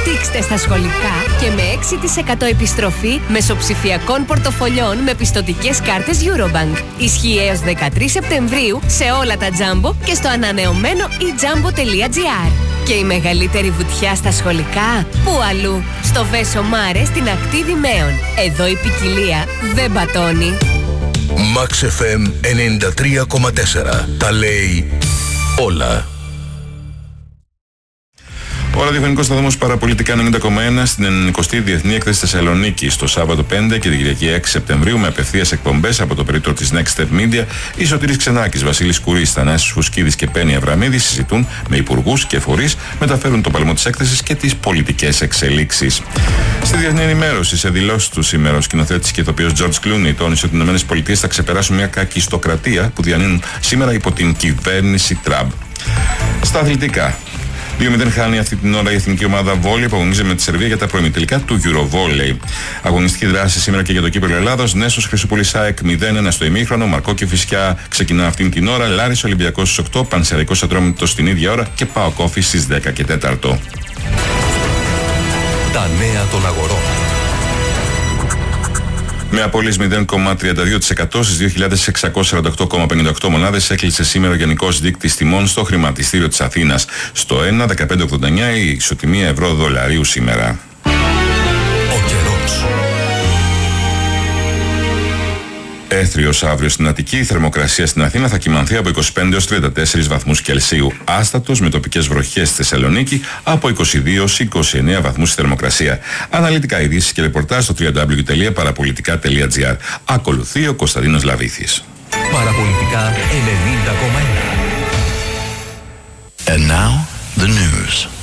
Δείξτε στα σχολικά και με 6% επιστροφή μεσοψηφιακών πορτοφολιών με πιστωτικές κάρτες Eurobank. Ισχύει έως 13 Σεπτεμβρίου σε όλα τα Jumbo και στο ανανεωμένο ejumbo.gr. Και η μεγαλύτερη βουτιά στα σχολικά, πού αλλού? Στο Βέσο Μάρε στην ακτή Δημαίων. Εδώ η ποικιλία δεν πατώνει. Max FM 93,4. Τα λέει όλα. Ο ραδιοφωνικός σταθμός Παραπολιτικά 90,1 στην 90η Διεθνή Έκθεση Θεσσαλονίκη το Σάββατο 5 και την Κυριακή 6 Σεπτεμβρίου με απευθείας εκπομπές από το περίπτωρο της Next Step Media. Οι Σωτήρης Ξενάκης, Βασίλης Κουρής, Θανάσης Φουσκίδης και Πέννη Αβραμίδη συζητούν με υπουργούς και φορείς, μεταφέρουν το παλμό της έκθεσης και τις πολιτικές εξελίξεις. Στη διεθνή ενημέρωση, σε δηλώσεις του σήμερα, ο σκηνοθέτης και ηθοποιός George Clooney τόνισε ότι οι ΗΠΑ θα ξεπεράσουν μια κακιστοκρατία που διανύουν σήμερα υπό την κυβέρνηση Τραμπ. Στα αθλητικά. 2-0 χάνει αυτή την ώρα η εθνική ομάδα βόλεϊ που αγωνίζεται με τη Σερβία για τα προημιτελικά του Eurovolley. Αγωνιστική δράση σήμερα και για το κύπελλο Ελλάδος. Νέσος Χρυσούπολης ΑΕΚ 0-1 στο ημίχρονο. Μαρκό και Φυσιά ξεκινά αυτήν την ώρα. Λάρης Ολυμπιακός στις 8. Πανσεραϊκός Ατρόμητος στην ίδια ώρα. Και ΠΑΟΚ Όφης στις 10 και 4. Τα νέα των αγορών. Με απώλειες 0,32% στις 2.648,58 μονάδες έκλεισε σήμερα ο γενικός δείκτης τιμών στο χρηματιστήριο της Αθήνας. Στο 1,1589 η ισοτιμία ευρώ-δολαρίου σήμερα. Ο καιρός. Έθριος αύριο στην Αττική, η θερμοκρασία στην Αθήνα θα κυμανθεί από 25 έως 34 βαθμούς Κελσίου. Άστατος με τοπικές βροχές στη Θεσσαλονίκη από 22 έως 29 βαθμούς θερμοκρασία. Αναλυτικά ειδήσεις και ρεπορτάζ στο www.parapolitica.gr. Ακολουθεί ο Κωνσταντίνος Λαβήθης. Παραπολιτικά 90,1. And now the news.